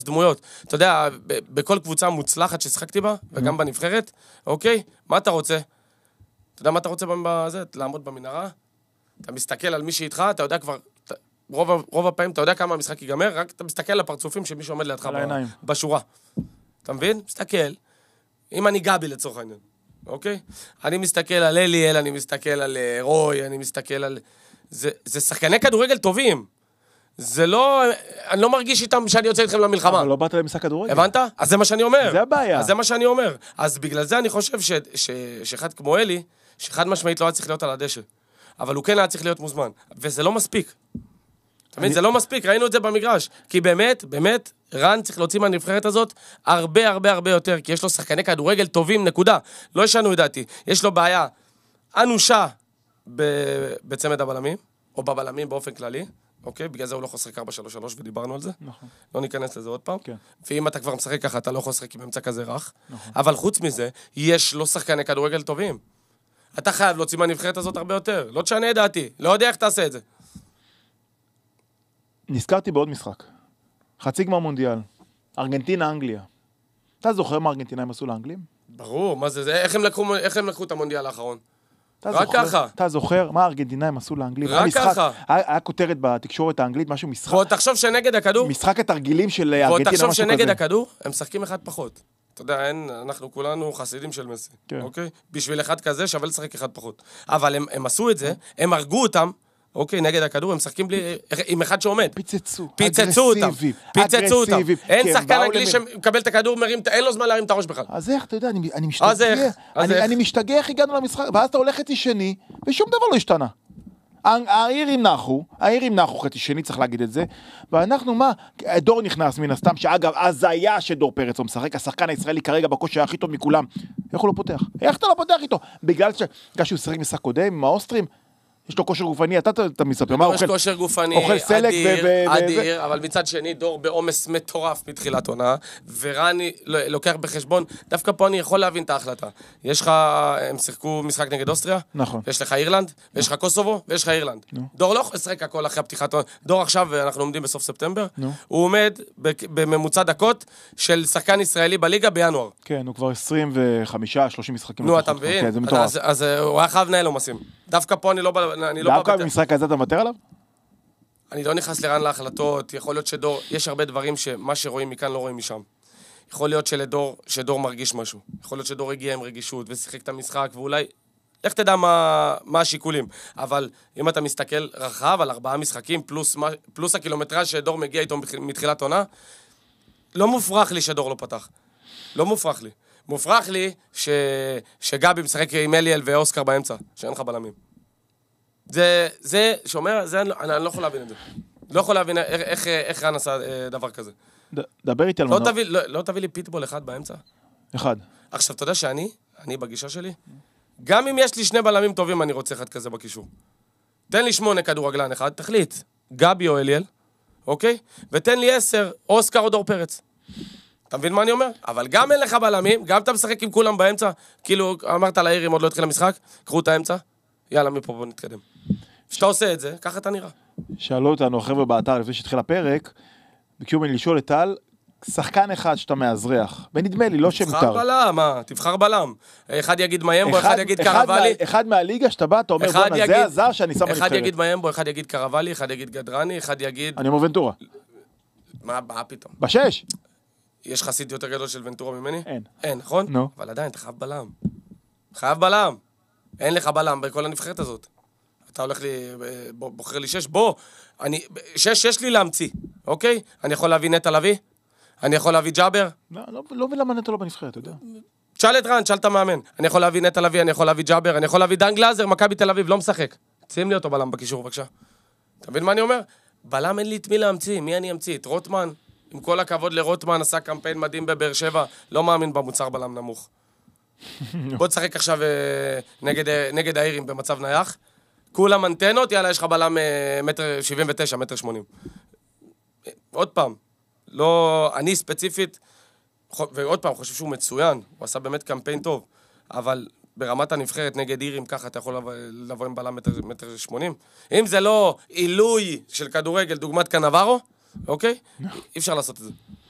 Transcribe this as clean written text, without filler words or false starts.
דמויות. אתה יודע, בכל קבוצה מוצלחת ששחקתי בה, וגם בנבחרת, אוקיי? מה אתה רוצה? אתה יודע מה אתה רוצה בזה? לעמוד במנהרה? אתה מסתכל על מי שאיתך, אתה יודע כבר, רוב הפעמים, אתה יודע כמה המשחק ייגמר, רק אתה מסתכל על הפרצופים של מי שעומד לידך בשורה. אתה מבין? מסתכל. אם אני גבי לצורך העניין, אוקיי? אני מסתכל על אליאל, אני מסתכל על רוי, אני מסתכל על... זה שחקני כדורגל טובים. זה לא... אני לא מרגיש איתם שאני יוצא איתכם למלחמה. אבל לא באת למשחק כדורגל. הבנת? אז זה מה שאני אומר. זה הבעיה. אז זה מה שאני אומר. אז בגלל זה אני חושב שאחד כמו אלי, שאחד משמעית לא היה צריך להיות על הדשא. אבל הוא כן היה צריך להיות מוזמן. וזה לא מספיק. תמיד, זה לא מספיק, ראינו את זה במגרש. כי באמת, רן צריך להוציא מהנבחרת הזאת הרבה יותר, כי יש לו שחקני כדורגל טובים, נקודה. לא ישנו ידעתי. יש לו בעיה אנושה בצמד הבלמים, או בבלמים באופן כללי, אוקיי? בגלל זה הוא לא יכול לשחק 4-3-3 ודיברנו על זה. נכון. לא ניכנס לזה עוד פעם. כן. ואם אתה כבר משחק ככה, אתה לא יכול לשחק עם אמצע כזה רך. נכון. אבל חוץ מזה, יש לו שחקני כדורגל טובים. אתה חייב להוציא מהנבחרת הזאת הרבה יותר. לא תשנה ידעתי. לא יודע איך תעשה את זה. נזכרתי בעוד משחק. חצי גמר מונדיאל. ארגנטינה, אנגליה. אתה זוכר מה ארגנטינאים עשו לאנגלים? ברור, מה זה? איך הם לקחו את המונדיאל האחרון? רק ככה. אתה זוכר מה הארגנטינאים עשו לאנגלים? רק ככה. היה כותרת בתקשורת האנגלית, משהו משחק. בוא תחשוב שנגד הכדור... משחק התרגילים של ארגנטינה, משהו כזה. בוא תחשוב שנגד הכדור, הם משחקים אחד פחות. אתה יודע, אנחנו כולנו חסידים של מסי. אוקיי? בשביל אחד כזה שווה לשחק אחד פחות. אבל הם עשו את זה, הם הרגו אותם, אוקיי, נגד הכדור, הם משחקים עם אחד שעומד. פיצצו אותם. אין שחקן אנגלי שמקבל את הכדור, אין לו זמן להרים את הראש בכלל. אז איך, אתה יודע, אני משתגע איך הגענו למשחק, ואז אתה הולך חצי שני, ושום דבר לא השתנה. העירים נחו חצי שני, צריך להגיד את זה, ואנחנו מה, דור נכנס מן הסתם, שאגב, אז היה שדור פרץ הוא משחק, השחקן הישראלי כרגע בכושר הכי טוב מכולם, איך הוא לא פותח? איך אתה לא פותח איתו? בגלל שהוא שחק משחק קודם עם האוסטרים, יש לו כושר גופני, אתה מספר, מה אוכל? יש כושר גופני אדיר, אבל מצד שני, דור בעומס מטורף מתחילת עונה, ורני לוקח בחשבון, דווקא פה אני יכול להבין את ההחלטה. יש לך, הם שיחקו משחק נגד אוסטריה, נכון. ויש לך אירלנד, ויש לך קוסובו, ויש לך אירלנד. דור לא יכול לשחק הכל אחרי הפתיחת עונה. דור עכשיו, אנחנו עומדים בסוף ספטמבר, הוא עומד בממוצע דקות של שחקן ישראלי בליגה בינואר. כן, הוא כבר 25-30 משחקים. נו, אתה מבין? אז הוא היה חייב לנהל עומסים. דווקא פה אני לא דווקא במשחק הזה אתה מוותר עליו? אני לא נכנס לרן להחלטות, יכול להיות שדור, יש הרבה דברים שמה שרואים מכאן לא רואים משם. יכול להיות שדור מרגיש משהו. יכול להיות שדור הגיע עם רגישות ושיחק את המשחק, ואולי, איך תדע מה השיקולים. אבל אם אתה מסתכל רחב על 4 משחקים, פלוס הקילומטרז' שדור מגיע איתו מתחילת עונה, לא מופרך לי שדור לא פתח. לא מופרך לי. מופרך לי שגבי משחק עם אליאל ואוסקר באמצע, שאין לך בלמים. זה שאומר, אני לא יכול להבין את זה. לא יכול להבין איך רן עשה דבר כזה. דבר איתי על מנור. לא תביא לי פיטבול אחד באמצע? אחד. עכשיו, אתה יודע שאני בגישה שלי, גם אם יש לי 2 בלמים טובים, אני רוצה אחד כזה בקישור. תן לי 8 כדורגלן אחד, תחליט, גבי או אליאל, אוקיי? ותן לי 10, אוסקר או דור פרץ. אתה מבין מה אני אומר? אבל גם אין לך בלמים, גם אתה משחק עם כולם באמצע, כאילו אמרת לעירים עוד לא התחיל המשחק, קחו את האמצע, יאללה מפה בוא נתקדם. כשאתה עושה את זה, ככה אתה נראה. שאלו אותנו החבר'ה באתר לפני שהתחיל הפרק, ביקשו ממני לשאול את טל, שחקן אחד שאתה מאזרח, ונדמה לי, לא שמותר. תבחר בלם, מה? תבחר בלם. אחד יגיד מיימבו, אחד יגיד קרוולי. אחד מהליגה שאתה בא, אתה אומר, בונה, זה הזר שאני שם בנבחרת. אחד יגיד מיימבו, אחד יגיד קרוולי, אחד יגיד גדרני, אחד יגיד... אני אומר ונטורה. מה פתאום? בשש. יש חסיד יותר גדול של ונטורה ממני? אין. אין, נכון? נו. אבל עדיין, אתה חייב בלם. חייב בלם. אין לך בלם בכל הנבחרת הזאת. אתה הולך לי, בוחר לי 6, בוא, 6 יש לי להמציא, אוקיי? אני יכול להביא נטע לביא? אני יכול להביא ג'אבר? לא ולמה נטע לא בנבחרת, אתה יודע. תשאל את רן, תשאל את המאמן. אני יכול להביא נטע לביא, אני יכול להביא ג'אבר, אני יכול להביא דן גלאזר, מכבי תל אביב, לא משחק. שים לי אותו בלם בקישור, בבקשה. אתה מבין מה אני אומר? בלם אין לי את מי להמציא, מי אני אמציא? את רוטמן? עם כל הכבוד לרוטמן, עשה קמפיין מדהים בבאר שבע, לא מאמין במוצר בלם נמוך. בוא תשחק עכשיו נגד העירים במצב נייח. כולם אנטנות, יאללה, יש לך בלם 1.79 מטר, 1.80 מטר. עוד פעם, לא, אני ספציפית, ועוד פעם, חושב שהוא מצוין, הוא עשה באמת קמפיין טוב, אבל ברמת הנבחרת נגד עירים, ככה אתה יכול לבוא עם בלם 1.80 מטר. אם זה לא עילוי של כדורגל, דוגמת קנברו, אוקיי? אי אפשר לעשות את זה.